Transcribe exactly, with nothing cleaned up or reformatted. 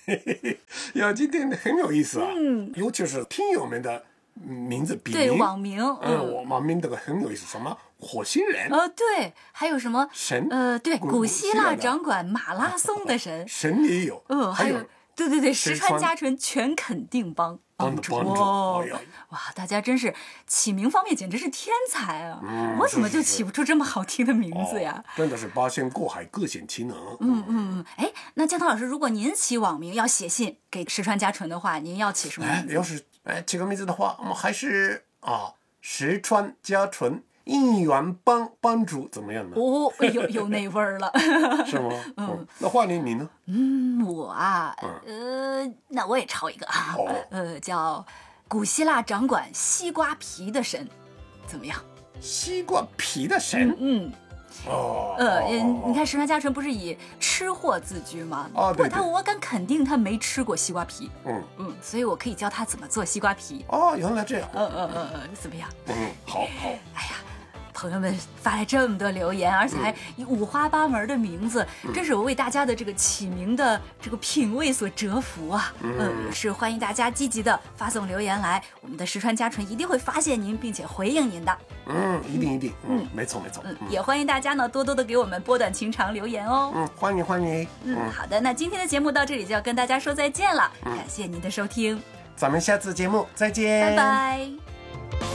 呀，今天很有意思啊，嗯，尤其是听友们的名字笔名， 对网名， 嗯，我网名这个很有意思，什么火星人， 呃，对，还有什么神， 呃，对， 古古希腊掌管马拉松的神， 神也有， 嗯，还有，对对对，石川家纯全肯定帮帮主，帮主， 哦，哇，大家真是起名方面简直是天才啊！ 嗯、 我怎么就起不出这么好听的名字呀？ 哦、真的是八仙过海，各显其能。 嗯嗯嗯，哎，那江涛老师，如果您起网名要写信给石川佳纯的话，您要起什么名字？ 哎、要是哎起个名字的话，我们还是啊石川佳纯应援帮帮主怎么样呢？ 哦，有有那味儿了， 是吗？嗯，那换你你呢？ 嗯，我啊，呃，那我也抄一个啊， 哦、 呃，叫古希腊掌管西瓜皮的神，怎么样？ 西瓜皮的神， 嗯。嗯哦， 呃，你看石川佳纯不是以吃货自居吗？ 哦，对对， 不过他我敢肯定他没吃过西瓜皮。 嗯嗯，所以我可以教他怎么做西瓜皮。 哦，原来这样。 嗯嗯嗯嗯，怎么样？ 嗯，好好。 哎呀，朋友们发来这么多留言，而且还五花八门的名字，嗯、真是我为大家的这个起名的这个品味所折服啊！嗯，也、呃、是欢迎大家积极的发送留言来，我们的石川佳纯一定会发现您，并且回应您的。 嗯，一定一定，嗯，嗯没错没错。 嗯，也欢迎大家呢多多的给我们拨短情长留言哦。 嗯，欢迎欢迎。 嗯，好的，那今天的节目到这里就要跟大家说再见了，嗯、感谢您的收听， 咱们下次节目再见， 拜拜。